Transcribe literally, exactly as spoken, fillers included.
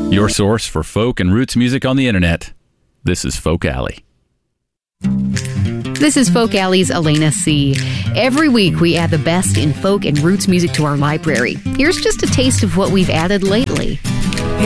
Your source for folk and roots music on the internet. This is Folk Alley. This is Folk Alley's Elena C. Every week we add the best in folk and roots music to our library. Here's just a taste of what we've added lately.